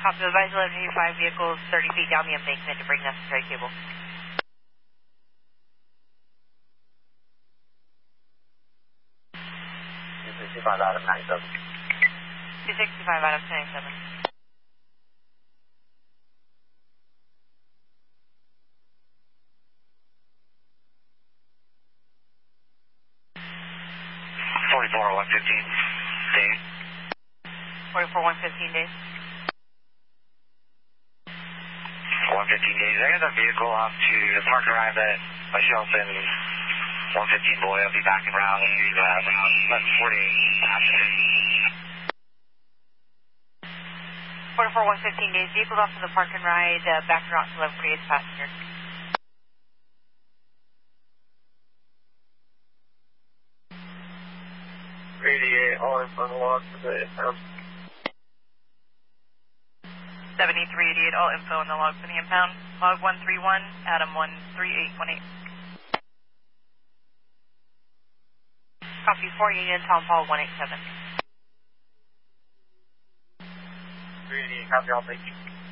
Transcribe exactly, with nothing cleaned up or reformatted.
Copy, advise eleven eighty-five, vehicles thirty feet down the embankment to bring necessary cable. two sixty-five out of ninety-seven. two sixty-five out of ninety-seven. forty-four one fifteen days. forty-four one fifteen days. one fifteen days. I got the vehicle off to the park drive at myself and one fifteen boy. I'll be back in route to uh, around eleven forty-eight afternoon. forty-four one fifteen days. Vehicles off to the park and ride, uh, back in route to eleven forty-eight passenger. eighty-eight, all in front of the log for the impound. seventy-three eighty-eight, all info in the log for the impound. Log one three one, Adam one three eight one eight. Copy four Union, Tom Paul one eight seven. three eighty-eight, copy all, thank you.